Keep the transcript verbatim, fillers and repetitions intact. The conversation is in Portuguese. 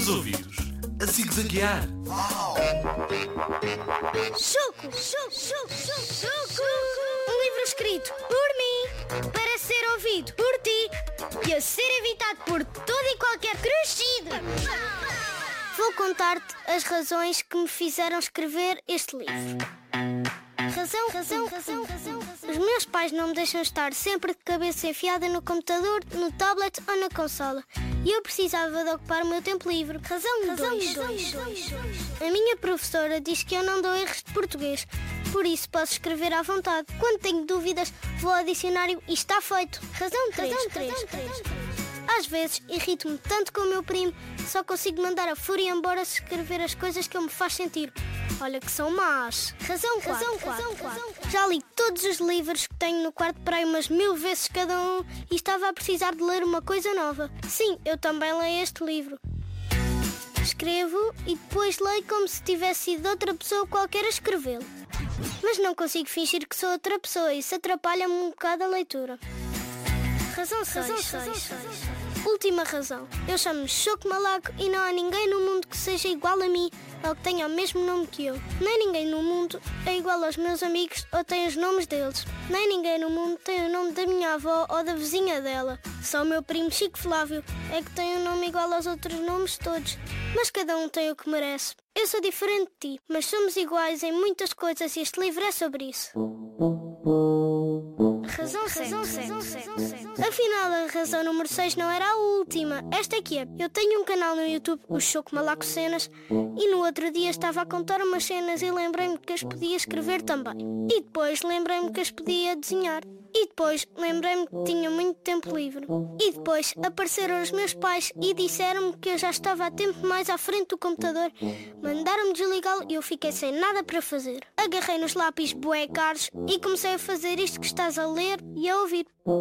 nos ouvidos, a zigue-zaguear. Choco, choco, choco, choco, choco. Um livro escrito por mim, para ser ouvido por ti e a ser evitado por todo e qualquer crescido. Vou contar-te as razões que me fizeram escrever este livro. Razão, razão, razão, razão, razão. Os meus pais não me deixam estar sempre de cabeça enfiada no computador, no tablet ou na consola. E eu precisava de ocupar o meu tempo livre. Razão dois. A minha professora diz que eu não dou erros de português, por isso posso escrever à vontade. Quando tenho dúvidas, vou ao dicionário e está feito. Razão três. Às vezes irrito-me tanto com o meu primo, só consigo mandar a fúria embora se escrever as coisas que ele me faz sentir. Olha que são más. Razão quatro. Já li todos os livros que tenho no quarto para aí umas mil vezes cada um e estava a precisar de ler uma coisa nova. Sim, eu também leio este livro. Escrevo e depois leio como se tivesse sido outra pessoa qualquer a escrevê-lo. Mas não consigo fingir que sou outra pessoa e isso atrapalha-me um bocado a leitura. Razão seis. Última razão. Eu chamo-me Choco Malaco e não há ninguém no mundo que seja igual a mim ou que tenha o mesmo nome que eu. Nem ninguém no mundo é igual aos meus amigos ou tem os nomes deles. Nem ninguém no mundo tem o nome da minha avó ou da vizinha dela. Só o meu primo Chico Flávio é que tem um nome igual aos outros nomes todos. Mas cada um tem o que merece. Eu sou diferente de ti, mas somos iguais em muitas coisas e este livro é sobre isso. Razão sete. Afinal, a razão número seis não era a última. Esta é que é. Eu tenho um canal no YouTube, o Choco Malaco Cenas, e no outro dia estava a contar umas cenas e lembrei-me que as podia escrever também. E depois lembrei-me que as podia desenhar. E depois lembrei-me que tinha muito tempo livre. E depois apareceram os meus pais e disseram-me que eu já estava há tempo mais à frente do computador. Mandaram-me desligá-lo e eu fiquei sem nada para fazer. Agarrei nos lápis bué caros e comecei a fazer isto que estás a ler e a ouvir.